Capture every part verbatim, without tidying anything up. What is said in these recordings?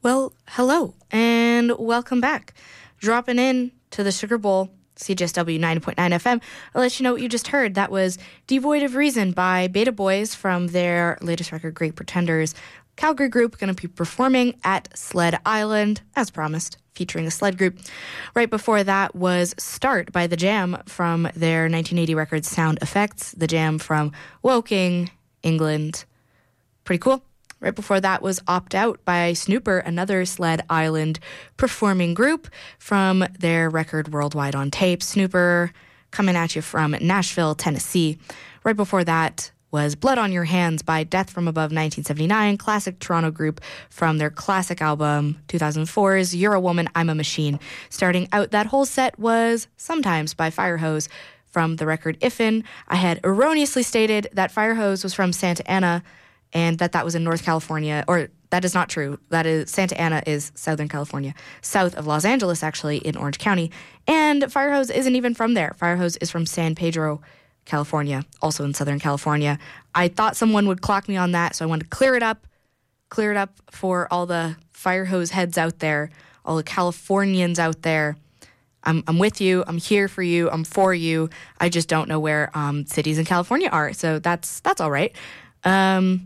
Well, hello and welcome back. Dropping in to the Sugar Bowl, C J S W ninety point nine F M. I'll let you know what you just heard. That was Devoid of Reason by Beta Boys from their latest record, Great Pretenders. Calgary group going to be performing at Sled Island, as promised, featuring a sled group. Right before that was Start by The Jam from their nineteen eighty record Sound Effects. The Jam from Woking, England. Pretty cool. Right before that was Opt Out by Snooper, another Sled Island performing group from their record Worldwide on Tape. Snooper coming at you from Nashville, Tennessee. Right before that was Blood on Your Hands by Death from Above nineteen seventy-nine, classic Toronto group from their classic album two thousand four's You're a Woman, I'm a Machine. Starting out that whole set was Sometimes by Firehose from the record Iffin. I had erroneously stated that Firehose was from Santa Ana, and that that was in North California, or that is not true. That is, Santa Ana is Southern California, south of Los Angeles, actually, in Orange County. And Firehose isn't even from there. Firehose is from San Pedro, California, also in Southern California. I thought someone would clock me on that, so I wanted to clear it up, clear it up for all the Firehose heads out there, all the Californians out there. I'm, I'm with you. I'm here for you. I'm for you. I just don't know where um, cities in California are, so that's that's all right. Um...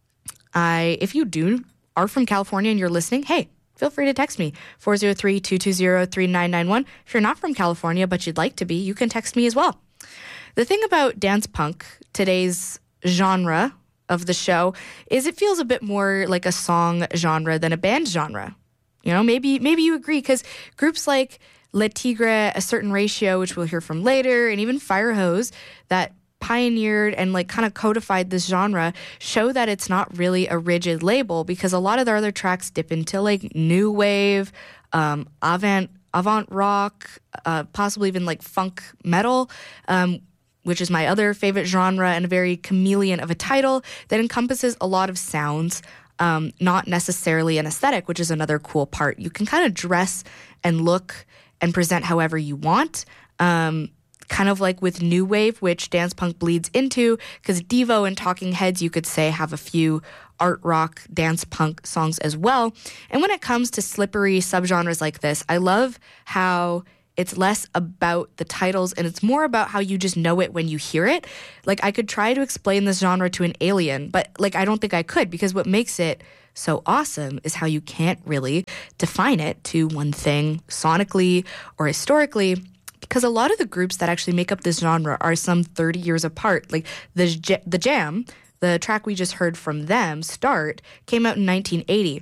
I, if you do are from California and you're listening, hey, feel free to text me, four oh three, two two zero, three nine nine one. If you're not from California but you'd like to be, you can text me as well. The thing about dance punk, today's genre of the show, is it feels a bit more like a song genre than a band genre. You know, maybe maybe you agree, because groups like Le Tigre, A Certain Ratio, which we'll hear from later, and even Firehose, that pioneered and like kind of codified this genre, show that it's not really a rigid label, because a lot of their other tracks dip into like new wave, um, avant avant rock, uh, possibly even like funk metal, um, which is my other favorite genre, and a very chameleon of a title that encompasses a lot of sounds, um, not necessarily an aesthetic, which is another cool part. You can kind of dress and look and present however you want. Um, Kind of like with new wave, which dance punk bleeds into, because Devo and Talking Heads, you could say, have a few art rock, dance punk songs as well. And when it comes to slippery subgenres like this, I love how it's less about the titles and it's more about how you just know it when you hear it. Like, I could try to explain this genre to an alien, but like I don't think I could, because what makes it so awesome is how you can't really define it to one thing sonically or historically. Because a lot of the groups that actually make up this genre are some thirty years apart. Like the the Jam, the track we just heard from them, Start, came out in nineteen eighty.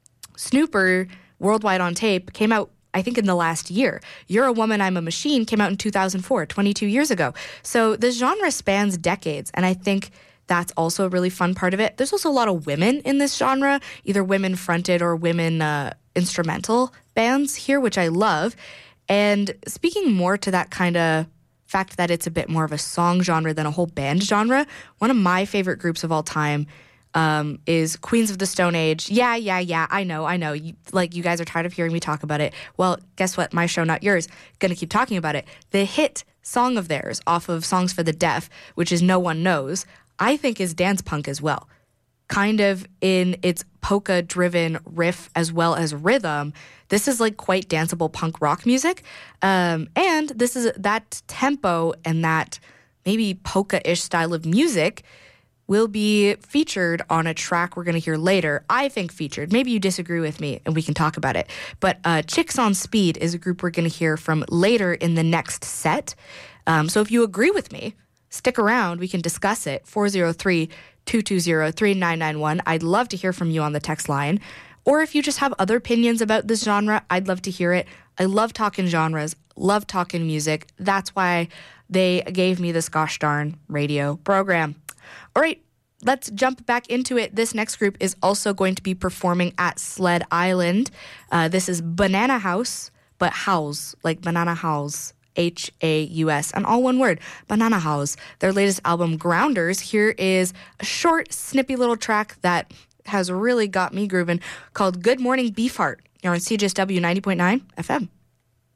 Snooper, Worldwide on Tape, came out, I think, in the last year. You're a Woman, I'm a Machine came out in two thousand four, twenty-two years ago. So the genre spans decades, and I think that's also a really fun part of it. There's also a lot of women in this genre, either women-fronted or women uh, instrumental bands here, which I love. And speaking more to that kind of fact that it's a bit more of a song genre than a whole band genre, one of my favorite groups of all time um, is Queens of the Stone Age. Yeah, yeah, yeah, I know, I know. You, like, you guys are tired of hearing me talk about it. Well, guess what? My show, not yours, gonna keep talking about it. The hit song of theirs off of Songs for the Deaf, which is No One Knows, I think is dance punk as well. Kind of in its polka-driven riff as well as rhythm. This is like quite danceable punk rock music. Um, and this is that tempo and that maybe polka-ish style of music will be featured on a track we're going to hear later. I think featured. Maybe you disagree with me and we can talk about it. But uh, Chicks on Speed is a group we're going to hear from later in the next set. Um, so if you agree with me, stick around. We can discuss it. four oh three, two two zero, three nine nine one. I'd love to hear from you on the text line. Or if you just have other opinions about this genre, I'd love to hear it. I love talking genres, love talking music. That's why they gave me this gosh darn radio program. All right, let's jump back into it. This next group is also going to be performing at Sled Island. Uh, this is Banana House, but House, like Banana House. H A U S, and all one word, Banana House. Their latest album, Grounders. Here is a short, snippy little track that has really got me grooving, called Good Morning Beefheart. You're on C J S W ninety point nine F M.